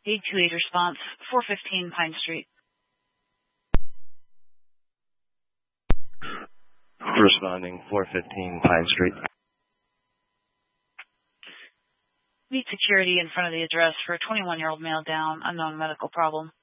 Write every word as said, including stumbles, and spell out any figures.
eight two eight response, four fifteen Pine Street. Responding, four fifteen Pine Street. Meet security in front of the address for a twenty-one-year-old male down, unknown medical problem.